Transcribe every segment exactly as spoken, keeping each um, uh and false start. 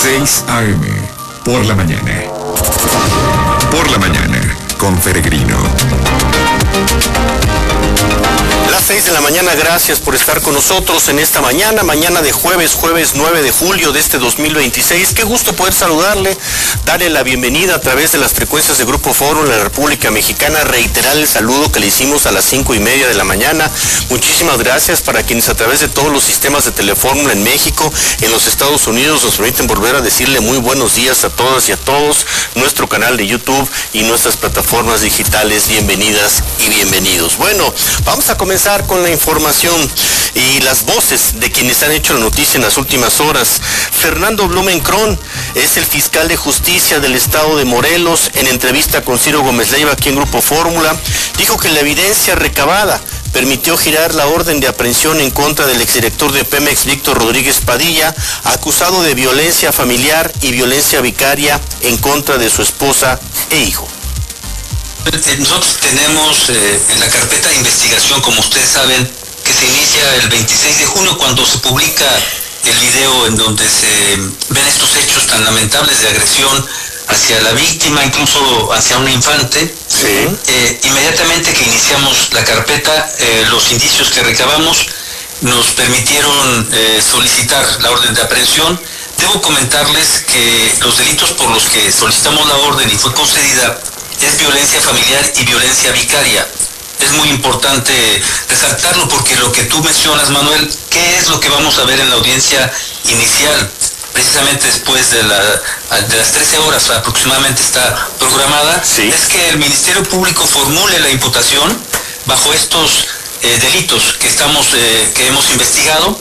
seis a eme, por la mañana. Por la mañana, con Peregrino. Las seis de la mañana, gracias por estar con nosotros en esta mañana, mañana de jueves, jueves nueve de julio de este dos mil veintiséis. Qué gusto poder saludarle, darle la bienvenida a través de las frecuencias de Grupo Foro en la República Mexicana, reiterar el saludo que le hicimos a las cinco y media de la mañana. Muchísimas gracias para quienes a través de todos los sistemas de Telefórmula en México, en los Estados Unidos, nos permiten volver a decirle muy buenos días a todas y a todos, nuestro canal de YouTube y nuestras plataformas digitales. Bienvenidas y bienvenidos. Bueno, vamos a comenzar con la información y las voces de quienes han hecho la noticia en las últimas horas. Fernando Blumenkron es el fiscal de justicia del estado de Morelos. En entrevista con Ciro Gómez Leiva aquí en Grupo Fórmula, dijo que la evidencia recabada permitió girar la orden de aprehensión en contra del exdirector de Pemex, Víctor Rodríguez Padilla, acusado de violencia familiar y violencia vicaria en contra de su esposa e hijo. Nosotros tenemos eh, en la carpeta de investigación, como ustedes saben, que se inicia el veintiséis de junio cuando se publica el video en donde se ven estos hechos tan lamentables de agresión hacia la víctima, incluso hacia un infante. Sí. Eh, inmediatamente que iniciamos la carpeta, eh, los indicios que recabamos nos permitieron eh, solicitar la orden de aprehensión. Debo comentarles que los delitos por los que solicitamos la orden y fue concedida es violencia familiar y violencia vicaria. Es muy importante resaltarlo porque lo que tú mencionas, Manuel, ¿qué es lo que vamos a ver en la audiencia inicial? Precisamente después de, la, de las trece horas aproximadamente está programada, sí. Es que el Ministerio Público formule la imputación bajo estos eh, delitos que, estamos, eh, que hemos investigado.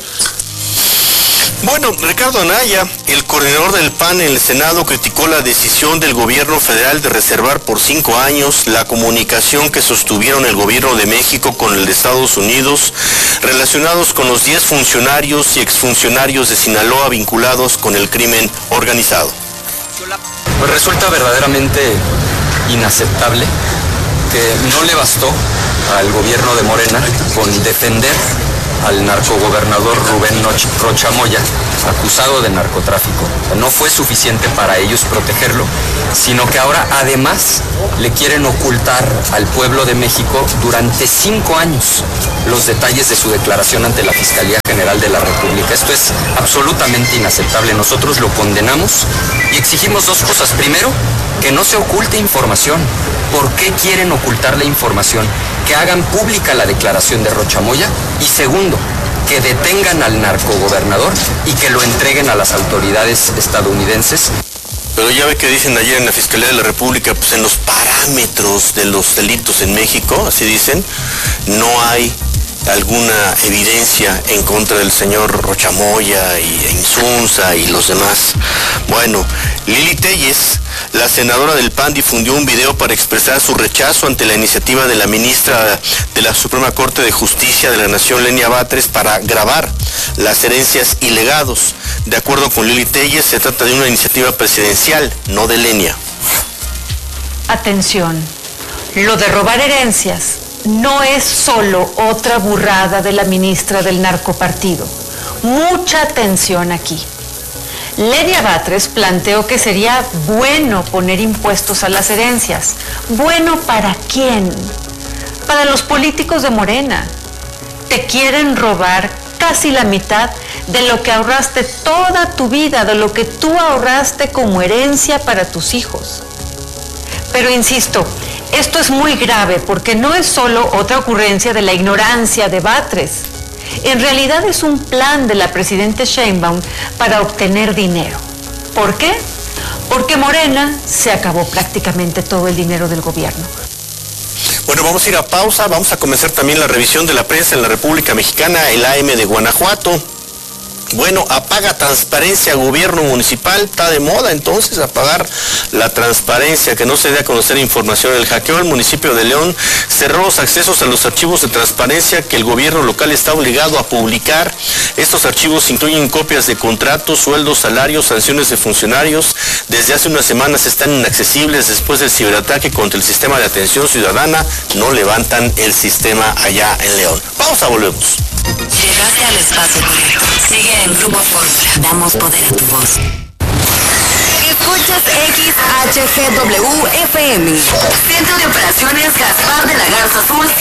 Bueno, Ricardo Anaya, el coordinador del P A N en el Senado, criticó la decisión del gobierno federal de reservar por cinco años la comunicación que sostuvieron el gobierno de México con el de Estados Unidos relacionados con los diez funcionarios y exfuncionarios de Sinaloa vinculados con el crimen organizado. Pues resulta verdaderamente inaceptable que no le bastó al gobierno de Morena con defender al narcogobernador Rubén Rocha Moya, acusado de narcotráfico. No fue suficiente para ellos protegerlo, sino que ahora además le quieren ocultar al pueblo de México durante cinco años los detalles de su declaración ante la Fiscalía General de la República. Esto es absolutamente inaceptable. Nosotros lo condenamos y exigimos dos cosas. Primero, que no se oculte información. ¿Por qué quieren ocultar la información? Que hagan pública la declaración de Rocha Moya. Y segundo, que detengan al narcogobernador y que lo entreguen a las autoridades estadounidenses. Pero ya ve que dicen ayer en la Fiscalía de la República, pues en los parámetros de los delitos en México, así dicen, no hay alguna evidencia en contra del señor Rocha Moya y e Insunza y los demás. Bueno, Lili Telles, la senadora del P A N, difundió un video para expresar su rechazo ante la iniciativa de la ministra de la Suprema Corte de Justicia de la Nación, Lenia Batres, para grabar las herencias y legados. De acuerdo con Lili Telles, se trata de una iniciativa presidencial, no de Lenia. Atención, lo de robar herencias no es solo otra burrada de la ministra del narcopartido. Mucha atención aquí. Lenia Batres planteó que sería bueno poner impuestos a las herencias. ¿Bueno para quién? Para los políticos de Morena. Te quieren robar casi la mitad de lo que ahorraste toda tu vida, de lo que tú ahorraste como herencia para tus hijos. Pero insisto, esto es muy grave porque no es solo otra ocurrencia de la ignorancia de Batres. En realidad es un plan de la presidenta Sheinbaum para obtener dinero. ¿Por qué? Porque Morena se acabó prácticamente todo el dinero del gobierno. Bueno, vamos a ir a pausa, vamos a comenzar también la revisión de la prensa en la República Mexicana, el A M de Guanajuato. Bueno, apaga transparencia, gobierno municipal, está de moda entonces apagar la transparencia, que no se dé a conocer información. El hackeo del municipio de León cerró los accesos a los archivos de transparencia que el gobierno local está obligado a publicar. Estos archivos incluyen copias de contratos, sueldos, salarios, sanciones de funcionarios. Desde hace unas semanas están inaccesibles después del ciberataque contra el sistema de atención ciudadana. No levantan el sistema allá en León. Pausa, volvemos. Llegaste al espacio correcto. Sigue en Grupo Fórmula. Damos poder a tu voz. Escuchas X H G W F M. Centro de Operaciones Gaspar de la Garza Azul